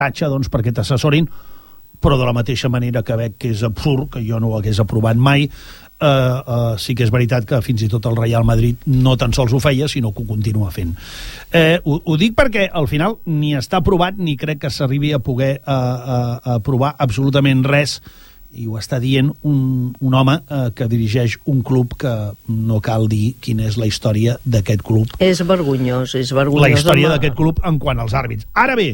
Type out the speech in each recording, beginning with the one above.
doncs, perquè t'assessorin, però de la mateixa manera que veig que és absurd, que jo no ho hagués aprovat mai, sí que és veritat que fins i tot el Real Madrid no tan sols ho feia, sinó que ho continua fent. Ho dic perquè al final ni està aprovat ni crec que s'arribi a poder aprovar absolutament res, i ho està dient un home que dirigeix un club que no cal dir quina és la història d'aquest club. És vergonyós, és vergonyós. La història d'aquest club en quant als àrbits. Ara bé,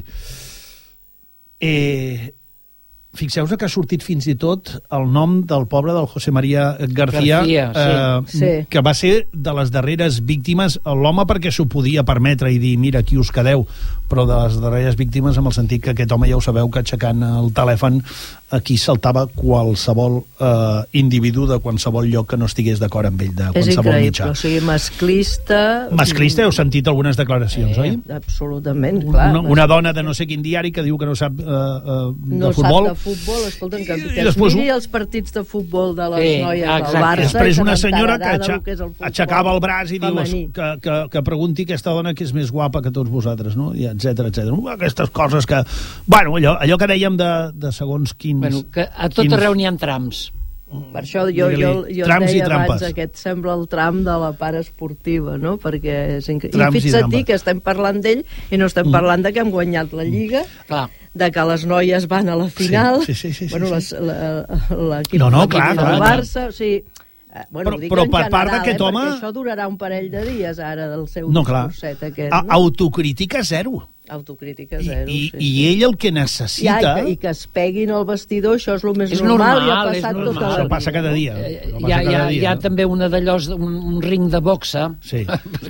fixeu-vos que ha sortit fins i tot el nom del pobre del José María García, sí. Que va ser de les darreres víctimes, l'home perquè s'ho podia permetre i dir, mira, aquí us quedeu, però de les darreres víctimes amb el sentit que aquest home ja ho sabeu que aixecant el telèfon aquí saltava qualsevol individu de qualsevol lloc que no estigués d'acord amb ell, de qualsevol mitjà. O sigui, masclista... Masclista, heu sentit algunes declaracions, oi? Absolutament, clar. Una dona de no sé quin diari que diu que no sap de futbol. No sap de futbol, escolta'm, que es miri els partits de futbol de les noies del Barça. Després una senyora que aixecava el braç i diu que pregunti aquesta dona que és més guapa que tots vosaltres, no? I etcètera. Aquestes coses que... Bueno, allò que dèiem de segons quins... Bueno, que a tot arreu n'hi ha trams. Per això jo deia abans, aquest sembla el tram de la part esportiva, no? Perquè és increïble. I fixa't que estem parlant d'ell i no estem parlant de que hem guanyat la Lliga, de que les noies van a la final, bueno, l'equip del Barça, o sigui... Bueno, però per part d'aquest home... Perquè això durarà un parell de dies, ara, del seu discurset aquest. Autocrítica zero. Autocrítica zero, I ell el que necessita... I que es peguin al vestidor, això és el més normal. Això passa cada dia. Hi ha també una d'allòs, un ring de boxa. Sí.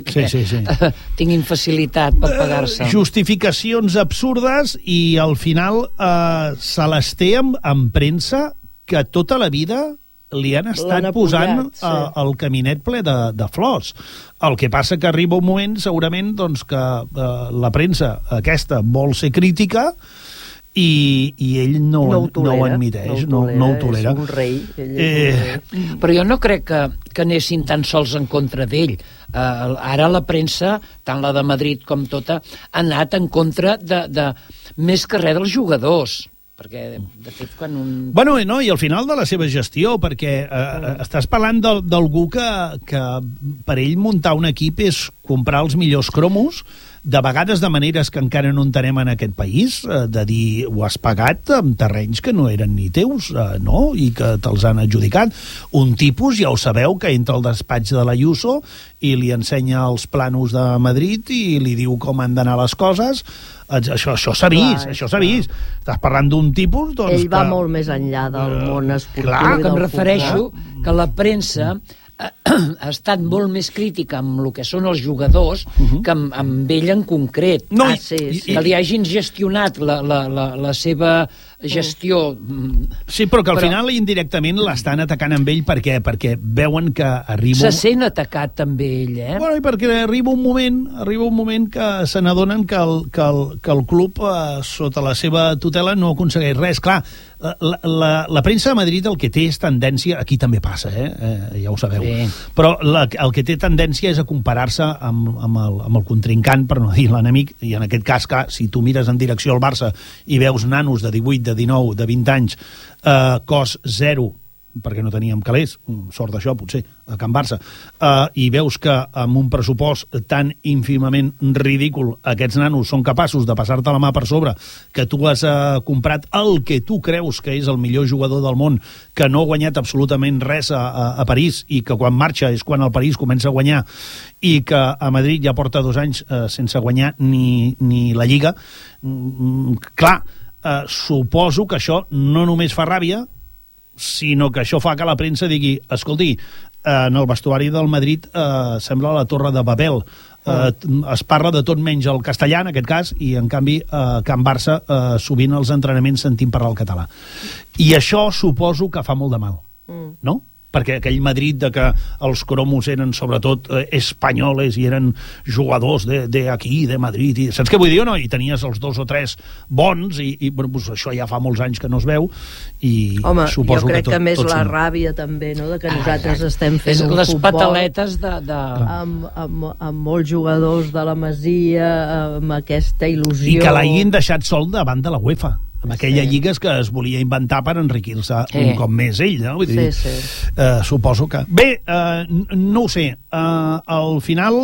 Tinguin facilitat per pagar-se. Justificacions absurdes i al final se les té amb premsa que tota la vida li han estat posant el caminet ple de flors. El que passa que arriba un moment, segurament, doncs, que la premsa aquesta vol ser crítica i ell no ho admiteix, no ho tolera. És un rei. Però jo no crec que anessin tan sols en contra d'ell. Ara la premsa, tant la de Madrid com tota, ha anat en contra de més que res dels jugadors. Perquè, de fet, quan Bueno, no, i al final de la seva gestió, perquè estàs parlant d'algú que per ell muntar un equip és comprar els millors cromos, de vegades de maneres que encara no entenem en aquest país, de dir, ho has pagat amb terrenys que no eren ni teus, no? I que te'ls han adjudicat. Un tipus, ja ho sabeu, que entra al despatx de l'Ayuso i li ensenya els planos de Madrid i li diu com han d'anar les coses. Això s'ha vist, això s'ha vist. Estàs parlant d'un tipus... Doncs, ell va molt més enllà del món esportiu. Clar, que em refereixo que la premsa ha estat molt més crítica amb el que són els jugadors que amb ell en concret. No, que li hagin gestionat la seva gestió. Sí, però que al final indirectament l'estan atacant amb ell perquè veuen que arriba... Se sent atacat també ell, Bueno, i perquè arriba un moment que se n'adonen que el club sota la seva tutela no aconsegueix res. Clar, la premsa de Madrid el que té és tendència, aquí també passa, ja ho sabeu, però el que té tendència és a comparar-se amb el contrincant, per no dir l'enemic, i en aquest cas, clar, si tu mires en direcció al Barça i veus nanos de 18, de 19, de 20 anys, cost zero, perquè no teníem calés, sort d'això potser, a Can Barça, i veus que amb un pressupost tan ínfimament ridícul aquests nanos són capaços de passar-te la mà per sobre, que tu has comprat el que tu creus que és el millor jugador del món, que no ha guanyat absolutament res a París, i que quan marxa és quan el París comença a guanyar, i que a Madrid ja porta 2 anys sense guanyar ni la Lliga. Clar, suposo que això no només fa ràbia, sinó que això fa que la premsa digui, escolti, en el vestuari del Madrid sembla la Torre de Babel, es parla de tot menys el castellà en aquest cas, i en canvi a Can Barça sovint els entrenaments sentim parlar el català, i això suposo que fa molt de mal, no? perquè aquell Madrid de que els cromos eren sobretot espanyoles i eren jugadors d'aquí, de Madrid, i saps què vull dir o no? I tenies els 2 o 3 bons i bueno, pues això ja fa molts anys que no es veu i home, suposo jo crec que més la no. ràbia també, no?, de que nosaltres estem fent un les futbol pataletes amb molts jugadors de la Masia, amb aquesta il·lusió, i que l'hagin deixat sol davant de la UEFA amb aquella lliga que es volia inventar per enriquir-se un cop més ell, no? Vull dir, suposo que... Bé, no ho sé, al final...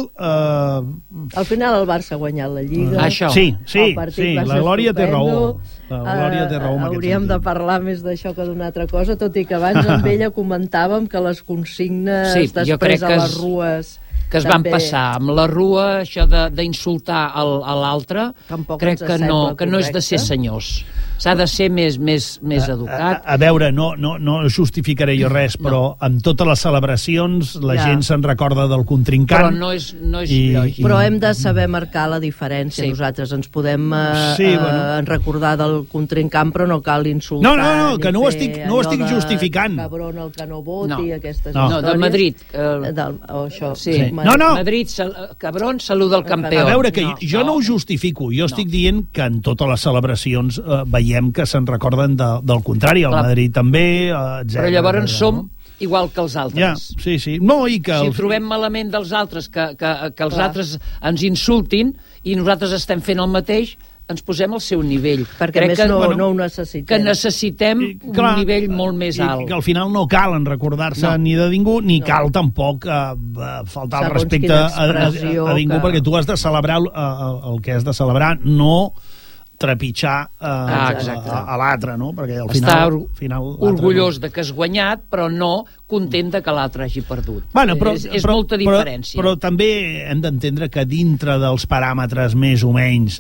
Al final el Barça ha guanyat la Lliga. Això. Sí, la Glòria té raó. Hauríem de parlar més d'això que d'una altra cosa, tot i que abans amb ella comentàvem que les consignes després a les rues... que es van passar amb la rua, això d'insultar a l'altre, crec que no és de ser senyors. S'ha de ser més educat. A veure, no justificaré jo res, però amb totes les celebracions la gent se'n recorda del contrincant. Però no és lògic. Però hem de saber marcar la diferència. Nosaltres ens podem recordar del contrincant, però no cal insultar. No, que no ho estic justificant. Cabron el que no voti, aquestes històries. No, de Madrid. Això, sí. No. Madrid, cabron, saluda el campió. A veure, que jo no ho justifico. Jo estic dient que en totes les celebracions veiem que se'n recorden del contrari. El Madrid també, etc. Però llavors som igual que els altres. Ja, sí. No, i que... Si trobem malament dels altres, que els altres ens insultin i nosaltres estem fent el mateix, ens posem al seu nivell. Perquè crec més no ho necessitem. Que necessitem un nivell molt més alt. I que al final no cal recordar-se ni de ningú, ni cal tampoc faltar el respecte a ningú, perquè tu has de celebrar el que has de celebrar, no trepitjar a l'altre, no? Perquè al final orgullós de que has guanyat, però no content de que l'altre hagi perdut. És molta diferència. Però també hem d'entendre que dintre dels paràmetres més o menys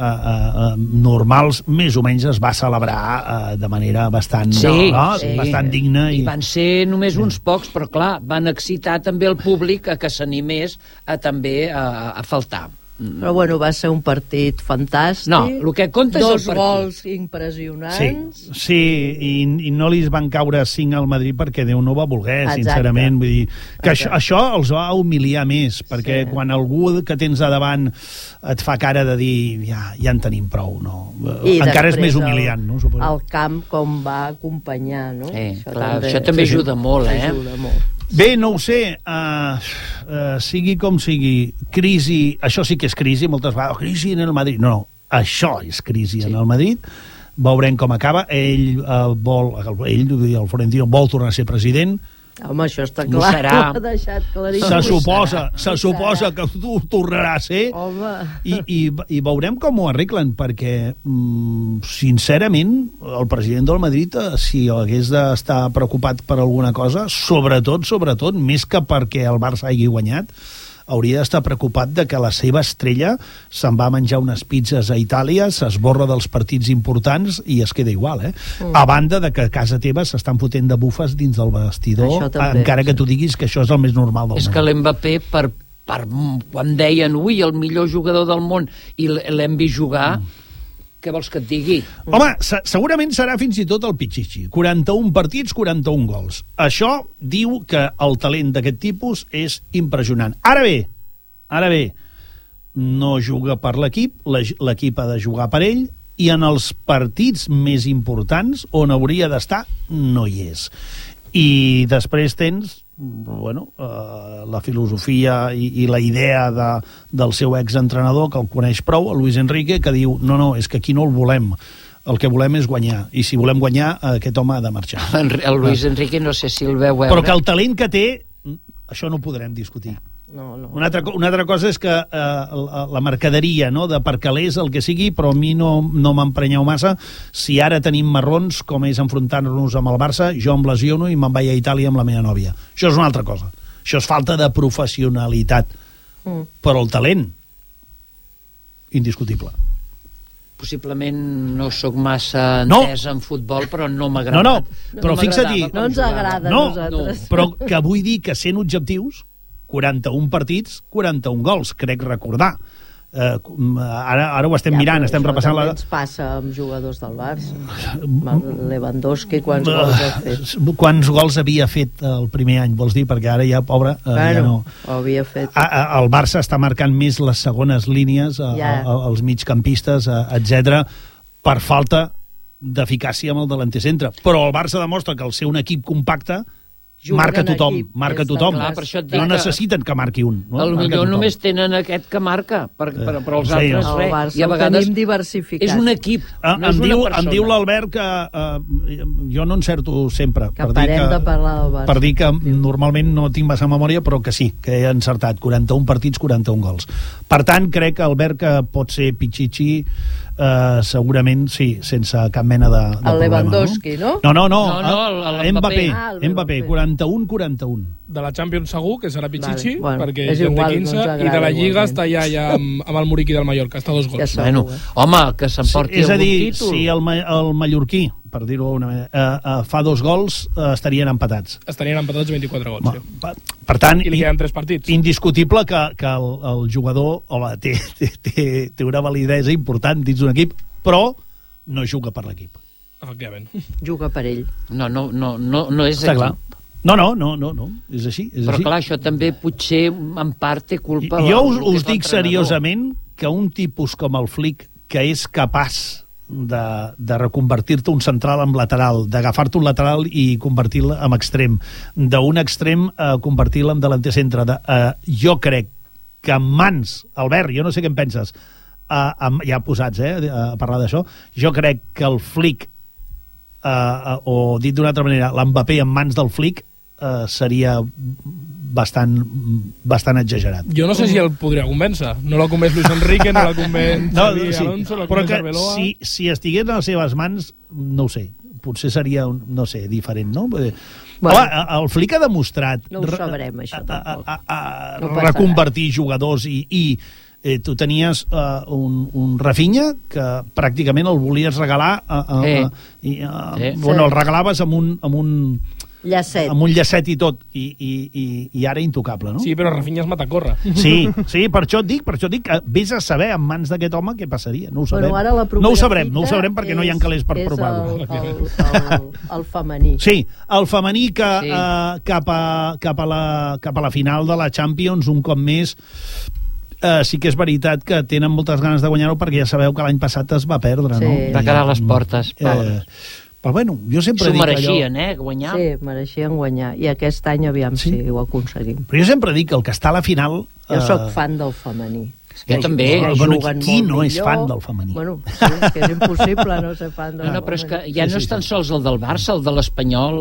normals, més o menys es va celebrar de manera bastant digna. I van ser només uns pocs, però clar, van excitar també el públic a que s'animés també a faltar. Però bueno, va ser un partit fantàstic. No, el que compta és el partit. 2 gols impressionants. Sí, i no li van caure 5 al Madrid perquè Déu no va voler, sincerament. Vull dir que això els va humiliar més, perquè quan algú que tens a davant et fa cara de dir ja en tenim prou, no? Encara és més humiliant, no? El camp com va acompanyar, no? Això també ajuda molt, Ajuda molt. Bé, no ho sé, sigui com sigui, crisi, això sí que és crisi, moltes vegades, crisi en el Madrid. No, això és crisi en el Madrid. Veurem com acaba. Ell, el Florentino, vol tornar a ser president. Home, això està clar, ho ha deixat claríssim. Se suposa que tu tornarà a ser. I veurem com ho arreglen, perquè sincerament el president del Madrid, si hagués d'estar preocupat per alguna cosa, sobretot, més que perquè el Barça hagi guanyat, hauria d'estar preocupat de que la seva estrella se'n va menjar unes pizzas a Itàlia, s'esborra dels partits importants i es queda igual, a banda de que a casa teva s'estan fotent de bufes dins del vestidor, encara que tu diguis que això és el més normal del món. És que l'Mbappé, per quan deien el millor jugador del món, i l'hem vist jugar, què vols que et digui? Home, segurament serà fins i tot el Pichichi. 41 partits, 41 gols. Això diu que el talent d'aquest tipus és impressionant. Ara bé, no juga per l'equip, l'equip ha de jugar per ell, i en els partits més importants, on hauria d'estar, no hi és. I després tens la filosofia i la idea del seu exentrenador, que el coneix prou, el Luis Enrique, que diu, no, és que aquí no el volem, el que volem és guanyar, i si volem guanyar aquest home ha de marxar. El Luis Enrique no sé si el veu veure. Però que el talent que té, això no ho podrem discutir. No. Una altra cosa és que la mercaderia, no, de per calés, el que sigui, però a mi no m'emprenyeu massa. Si ara tenim marrons, com és enfrontar-nos amb el Barça, jo em lesiono i me'n vaig a Itàlia amb la meva nòvia. Això és una altra cosa. Això és falta de professionalitat. Però el talent, indiscutible. Possiblement no sóc massa entès en futbol, però no m'agrada. No, però fixa't-hi. No ens agrada a nosaltres. Però que vull dir que sent objectius, 41 partits, 41 gols, crec recordar. Ara ho estem mirant, estem repassant... Això també ens passa amb jugadors del Barça. Lewandowski, quants gols ha fet? Quants gols havia fet el primer any, vols dir? Perquè ara ja, pobre, ja no... Ho havia fet. El Barça està marcant més les segones línies, els migcampistes, etc, per falta d'eficàcia amb el delanter centre. Però el Barça demostra que al ser un equip compacte marca tothom. Clar, no necessiten que marqui un. No? Potser només tenen aquest que marca, però els altres res. I a vegades diversificat. És un equip, no és una persona. Em diu l'Albert que jo no encerto sempre. Que parem de parlar del Barça. Per dir que normalment no tinc massa memòria, però que sí, que he encertat 41 partits, 41 gols. Per tant, crec, Albert, que pot ser Pichichi, segurament, sí, sense cap mena de problema. El Lewandowski, no? No, Mbappé, 41-41. De la Champions segur, que serà Pichichi, perquè és igual, té 15, i de la Lliga està ja amb el Muriqui del Mallorca, està 2 gols. Home, que s'emporti algun títol. És a dir, si el mallorquí, per dir-ho d'una manera, fa 2 gols, estarien empatats. Estarien empatats 24 gols, sí. Per tant, i li queden 3 partits. Indiscutible que el jugador té una validesa important dins d'un equip, però no juga per l'equip. Efectivament. Juga per ell. No és equip. No, és així. Però clar, això també potser en part té culpa... Jo us dic seriosament que un tipus com el Flick, que és capaç de reconvertir-te un central en lateral, d'agafar-te un lateral i convertir-lo en extrem, d'un extrem a convertir-lo en delanter centre, jo crec que en mans, Albert, jo no sé què en penses, ja posats a parlar d'això, jo crec que el Flick, o dit d'una altra manera, l'Mbappé en mans del Flick, seria bastant exagerat. Jo no sé si el podria convèncer. No l'ha convenç Luis Enrique, no l'ha convenç Xavi Alonso, l'ha convenç Arbeloa. Si estigués en les seves mans, no ho sé, potser seria, no sé, diferent, no? El Flick ha demostrat... No ho sabrem, això, tampoc. Reconvertir jugadors i tu tenies un Rafinha que pràcticament el volies regalar el regalaves amb un llacet. Amb un llacet i tot, i ara intocable, no? Sí, però Rafinha es mata a córrer. Sí, per això et dic que vés a saber en mans d'aquest home què passaria, no ho sabem. Bueno, ara no ho sabrem perquè no hi ha calés per provar-ho. El femení. Sí, el femení que cap a la final de la Champions, un cop més, sí que és veritat que tenen moltes ganes de guanyar-ho perquè ja sabeu que l'any passat es va perdre, no? Va quedar a les portes, però bueno, jo sempre dic allò... S'ho mereixien, guanyar. Sí, mereixien guanyar. I aquest any, aviam si ho aconseguim. Però jo sempre dic que el que està a la final... Jo sóc fan del femení. Jo també. Qui no és fan del femení? Bueno, sí, que és impossible no ser fan del femení. Però és que ja no és tan sols el del Barça, el de l'Espanyol,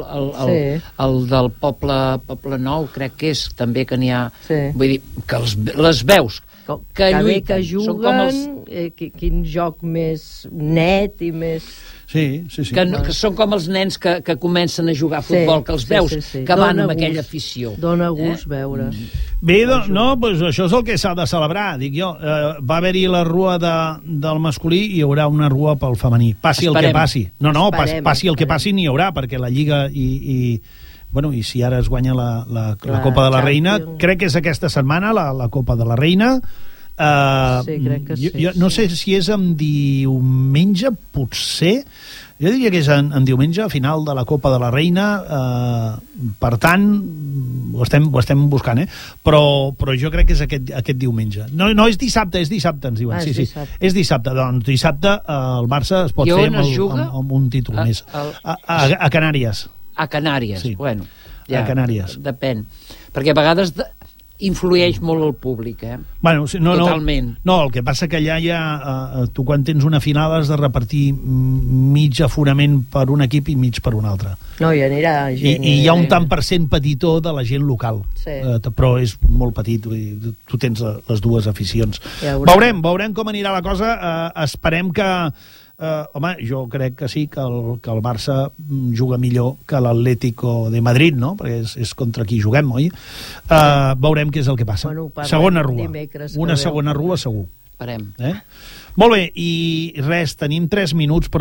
el del Poble Nou, crec que és, també que n'hi ha... Vull dir, que les veus que lluiten. Que juguen, quin joc més net i més... Sí. Que són com els nens que comencen a jugar a futbol, que els veus que van amb aquella afició. Dóna gust veure. Bé, doncs això és el que s'ha de celebrar, dic jo. Va haver-hi la rua del masculí i hi haurà una rua pel femení. Passi el que passi. Passi el que passi n'hi haurà, perquè la Lliga i si ara es guanya la Copa de la Reina, crec que és aquesta setmana, la Copa de la Reina. Sí, crec que sí. Jo no sé si és en diumenge, potser. Jo diria que és en diumenge, a final de la Copa de la Reina. Per tant, ho estem buscant, però jo crec que és aquest diumenge. No és dissabte, ens diuen. Sí, és dissabte. Doncs dissabte el Barça es pot fer amb un títol més. A Canàries. A Canàries, bueno. A Canàries. Depèn. Perquè a vegades... influeix molt el públic, Bueno, totalment. No, el que passa que allà ja tu quan tens una final has de repartir mig aforament per un equip i mig per un altre. No, hi anirà gent. I hi ha un tant per cent petitó de la gent local. Sí. Però és molt petit, tu tens les dues aficions. Ja veurem com anirà la cosa. Esperem que... home, jo crec que sí, que el Barça juga millor que l'Atlético de Madrid, no? Perquè és contra qui juguem, oi? Veurem què és el que passa. Segona rua. Una segona rua segur. Esperem. Molt bé, i res, tenim 3 minuts, però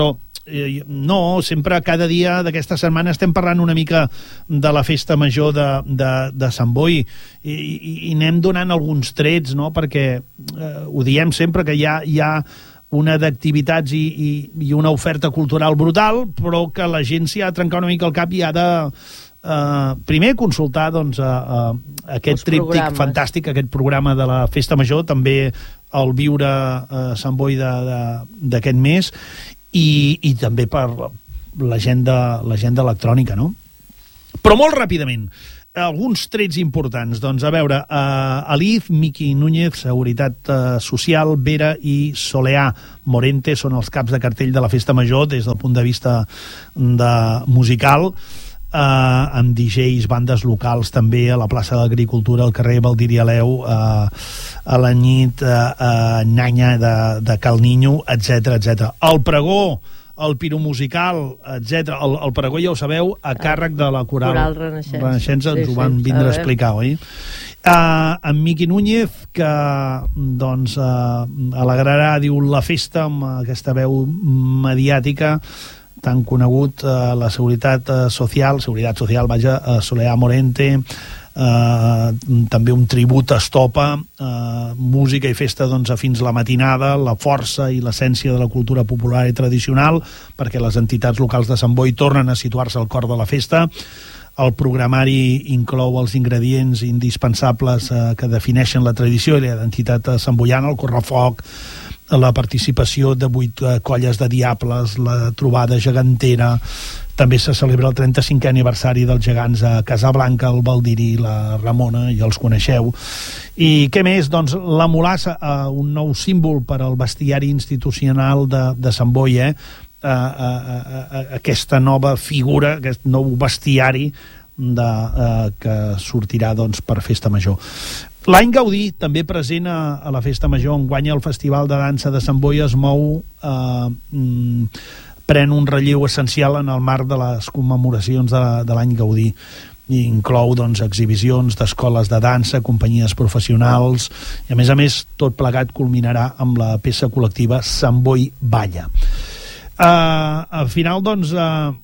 No, sempre cada dia d'aquesta setmana estem parlant una mica de la festa major de Sant Boi i anem donant alguns trets, no? Perquè ho diem sempre que hi ha una d'activitats i una oferta cultural brutal, però que la gent s'hi ha de trencar una mica el cap i ha de primer consultar doncs, aquest tríptic fantàstic, aquest programa de la Festa Major, també el viure a Sant Boi d'aquest mes i també per l'agenda electrònica, no? Però molt ràpidament, alguns trets importants. Doncs a veure, Alif, Miqui Núñez, Seguretat Social, Vera i Soleá Morente són els caps de cartell de la Festa Major des del punt de vista musical, amb DJs, bandes locals també a la plaça de l'Agricultura, al carrer Baldiri Aleu, a la nit Nanya de Cal Niño, etc. El pregó, el piromusical, etc. El pregó, ja ho sabeu, a càrrec de la Coral Renaixença, ens ho van vindre a explicar, oi? Amb Miqui Núñez, que doncs alegrarà, diu, la festa amb aquesta veu mediàtica tan conegut, la Seguretat Social, Soleá Morente, també un tribut a Estopa, música i festa doncs, fins la matinada, la força i l'essència de la cultura popular i tradicional, perquè les entitats locals de Sant Boi tornen a situar-se al cor de la festa. El programari inclou els ingredients indispensables que defineixen la tradició i la identitat samboiana, el correfoc, la participació de 8 colles de diables, la trobada gegantera. També se celebra el 35è aniversari dels gegants a Casablanca, el Baldiri, la Ramona, ja els coneixeu. I què més? Doncs la mulassa, un nou símbol per al bestiari institucional de Sant Boi, aquesta nova figura, aquest nou bestiari que sortirà doncs, per Festa Major. L'any Gaudí, també present a la Festa Major, enguany el Festival de Dansa de Sant Boi es mou, pren un relleu essencial en el marc de les commemoracions de l'any Gaudí. I inclou doncs, exhibicions d'escoles de dansa, companyies professionals, i a més, tot plegat culminarà amb la peça col·lectiva Sant Boi Balla. Al final, doncs,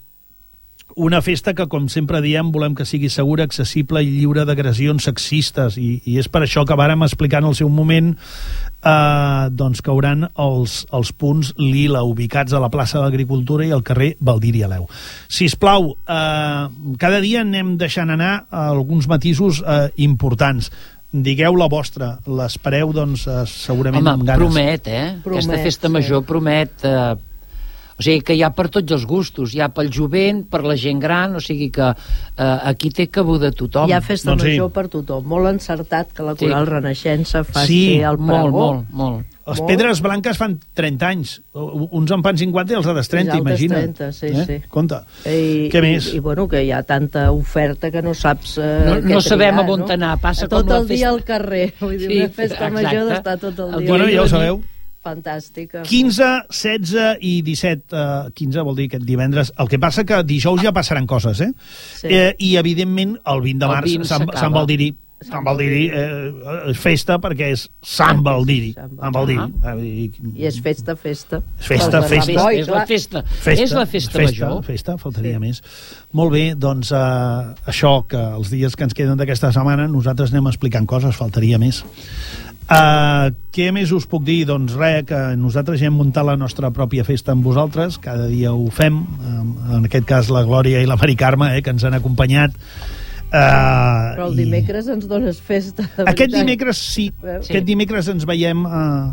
una festa que, com sempre diem, volem que sigui segura, accessible i lliure d'agressions sexistes, i és per això que vàrem explicar en el seu moment doncs, que hauran els punts lila ubicats a la plaça de l'Agricultura i al carrer Baldiri Aleu. Sisplau, cada dia anem deixant anar alguns matisos importants. Digueu la vostra, l'espereu doncs, segurament amb ganes. Promet, aquesta festa major promet. O sigui que hi ha per tots els gustos, hi ha pel jovent, per la gent gran, o sigui que aquí té cabuda tothom. Hi ha festa major per tothom, molt encertat que la Coral Renaixença faci el pregó. Molt. Les Pedres Blanques fan 30 anys, uns en fan 50 i els altres 30, imagina't. 30, sí. Compte, què més? I bueno, que hi ha tanta oferta que no saps no sabem on anar, passa com la festa. Tot el dia al carrer, vull dir, una festa major d'estar tot el dia. Bueno, ja ho sabeu. Fantàstica. 15, 16 i 17, 15 vol dir aquest divendres. El que passa que dijous ja passaran coses, Sí. I evidentment el 20 de març Sant Baldiri. Sant Baldiri festa perquè és Sant Baldiri. I és festa. És la festa. És la festa major. Festa, faltaria més. Molt bé, doncs això, que els dies que ens queden d'aquesta setmana nosaltres anem explicant coses, faltaria més. Què més us puc dir? Doncs res, que nosaltres ja hem muntat la nostra pròpia festa amb vosaltres, cada dia ho fem, en aquest cas la Glòria i la Mari Carme, que ens han acompanyat. Però el dimecres ens dones festa. Aquest dimecres sí. Aquest dimecres ens veiem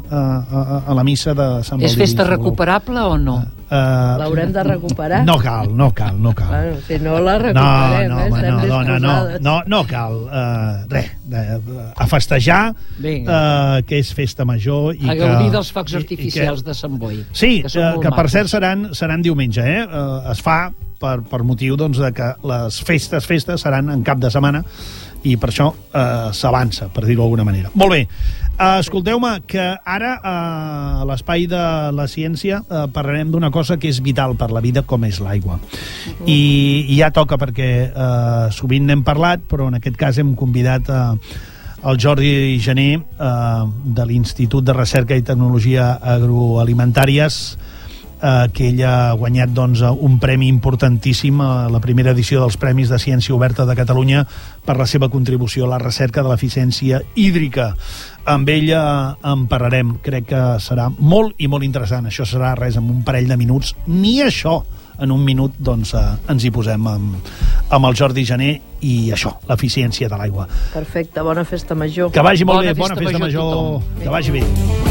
a la missa de Sant Baldiri. És festa recuperable o no? L'haurem de recuperar? No cal. Bueno, si no la recuperem, no cal. Res, a festejar, que és festa major. A gaudir dels focs artificials de Sant Boi. Sí, que per cert seran diumenge, es fa per motiu doncs, de que les festes seran en cap de setmana i per això s'avança, per dir-ho d'alguna manera. Molt bé, escolteu-me, que ara a l'Espai de la Ciència parlarem d'una cosa que és vital per la vida, com és l'aigua. I ja toca, perquè sovint n'hem parlat, però en aquest cas hem convidat el Jordi Gené de l'Institut de Recerca i Tecnologia Agroalimentàries, que ell ha guanyat doncs, un premi importantíssim a la primera edició dels Premis de Ciència Oberta de Catalunya per la seva contribució a la recerca de l'eficiència hídrica. Amb ella en parlarem. Crec que serà molt i molt interessant. Això serà res, en un parell de minuts. Ni això, en un minut, doncs, ens hi posem amb el Jordi Jané i això, l'eficiència de l'aigua. Perfecte, bona festa major. Que vagi molt bé, bona festa major. Que vagi bé.